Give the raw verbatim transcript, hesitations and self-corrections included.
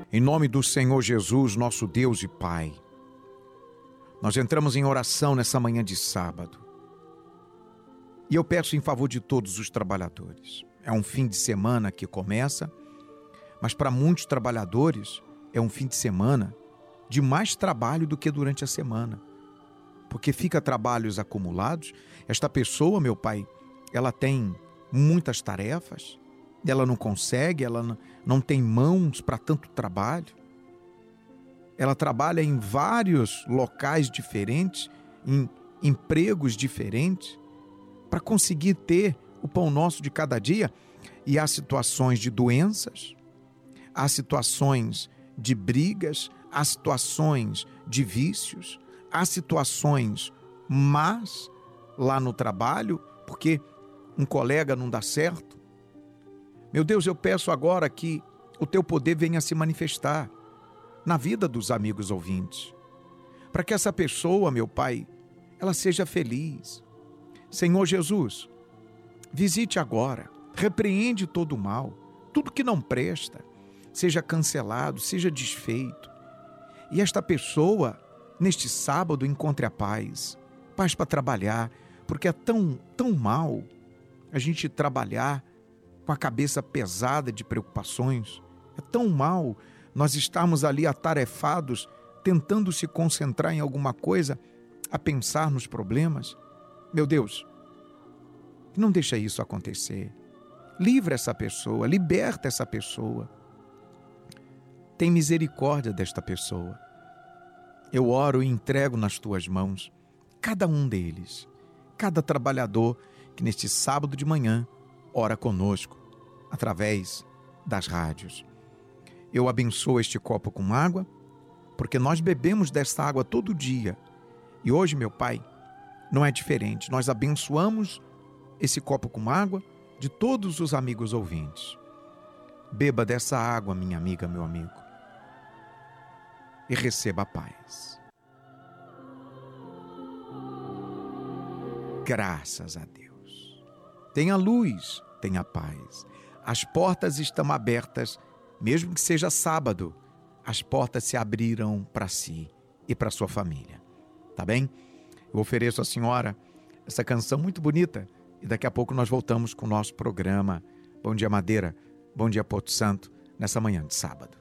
Em nome do Senhor Jesus, nosso Deus e Pai, nós entramos em oração nessa manhã de sábado. E eu peço em favor de todos os trabalhadores. É um fim de semana que começa, mas para muitos trabalhadores é um fim de semana de mais trabalho do que durante a semana. Porque fica trabalhos acumulados. Esta pessoa, meu Pai, ela tem muitas tarefas, ela não consegue, ela não, não tem mãos para tanto trabalho. Ela trabalha em vários locais diferentes, em empregos diferentes, para conseguir ter o pão nosso de cada dia. E há situações de doenças, há situações de brigas, há situações de vícios, há situações más lá no trabalho, porque um colega não dá certo. Meu Deus, eu peço agora que o teu poder venha se manifestar na vida dos amigos ouvintes, para que essa pessoa, meu Pai, ela seja feliz. Senhor Jesus, visite agora, repreende todo o mal, tudo que não presta, seja cancelado, seja desfeito. E esta pessoa, neste sábado, encontre a paz, paz para trabalhar, porque é tão, tão mal a gente trabalhar com a cabeça pesada de preocupações. É tão mal nós estarmos ali atarefados, tentando se concentrar em alguma coisa, a pensar nos problemas. Meu Deus, não deixa isso acontecer. Livra essa pessoa, liberta essa pessoa. Tem misericórdia desta pessoa. Eu oro e entrego nas tuas mãos cada um deles, cada trabalhador que neste sábado de manhã ora conosco, através das rádios. Eu abençoo este copo com água, porque nós bebemos desta água todo dia. E hoje, meu Pai, não é diferente. Nós abençoamos esse copo com água de todos os amigos ouvintes. Beba dessa água, minha amiga, meu amigo, e receba a paz. Graças a Deus. Tenha luz, tenha paz. As portas estão abertas, mesmo que seja sábado. As portas se abriram para si e para sua família. Tá bem? Eu ofereço à senhora essa canção muito bonita e daqui a pouco nós voltamos com o nosso programa Bom Dia Madeira, Bom Dia Porto Santo, nessa manhã de sábado.